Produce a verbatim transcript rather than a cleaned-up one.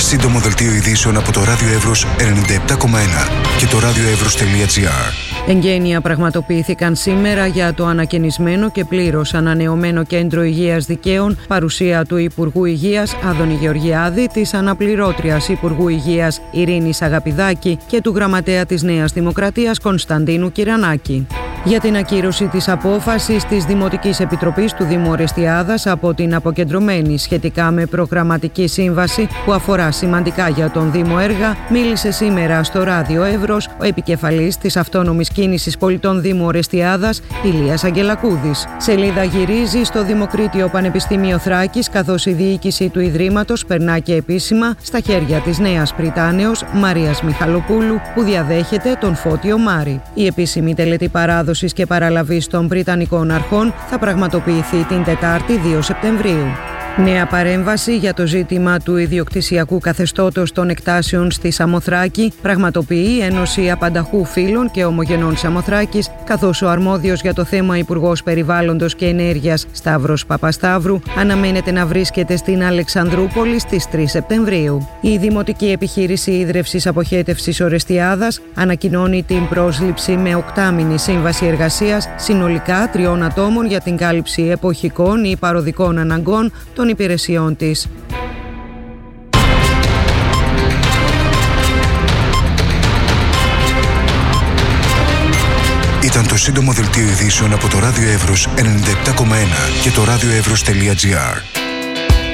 Σύντομο δελτίο ειδήσεων από το Ράδιο Εύρος ενενήντα επτά κόμμα ένα και το radioevros.gr. Εγγένεια πραγματοποιήθηκαν σήμερα για το ανακαινισμένο και πλήρως ανανεωμένο Κέντρο Υγείας Δικαίων, παρουσία του Υπουργού Υγείας Άδωνη Γεωργιάδη, της Αναπληρώτριας Υπουργού Υγείας Ειρήνης Αγαπηδάκη και του Γραμματέα της Νέας Δημοκρατίας Κωνσταντίνου Κυρανάκη. Για την ακύρωση της απόφασης της Δημοτικής Επιτροπής του Δήμου Ορεστιάδας από την αποκεντρωμένη σχετικά με προγραμματική σύμβαση που αφορά σημαντικά για τον Δήμο έργα, μίλησε σήμερα στο Ράδιο Εύρος ο επικεφαλής της Αυτόνομης Κίνησης Πολιτών Δήμου Ορεστιάδας, Ηλίας Αγγελακούδης. Σελίδα γυρίζει στο Δημοκρίτιο Πανεπιστήμιο Θράκης, καθώς η διοίκηση του Ιδρύματος περνά και επίσημα στα χέρια της νέας Πριτάνεως Μαρίας Μιχαλοπούλου, που διαδέχεται τον Φώτιο Μάρη. Η επίσημη τελετή παράδοση και παραλαβής των Πριτανικών Αρχών θα πραγματοποιηθεί την Τετάρτη δύο Σεπτεμβρίου. Νέα παρέμβαση για το ζήτημα του ιδιοκτησιακού καθεστώτος των εκτάσεων στη Σαμοθράκη πραγματοποιεί η Ένωση Απανταχού Φίλων και Ομογενών Σαμοθράκης, καθώς ο αρμόδιος για το θέμα Υπουργός Περιβάλλοντος και Ενέργειας Σταύρος Παπασταύρου αναμένεται να βρίσκεται στην Αλεξανδρούπολη στις τρεις Σεπτεμβρίου. Η Δημοτική Επιχείρηση Ίδρευσης Αποχέτευσης Ορεστιάδας ανακοινώνει την πρόσληψη με οκτάμηνη σύμβαση εργασίας συνολικά τριών ατόμων για την κάλυψη εποχικών ή παροδικών αναγκών των υπηρεσιών της. Ήταν το σύντομο δελτίο ειδήσεων από το Ράδιο Εύρος ενενήντα επτά κόμμα ένα και το radioevros.gr.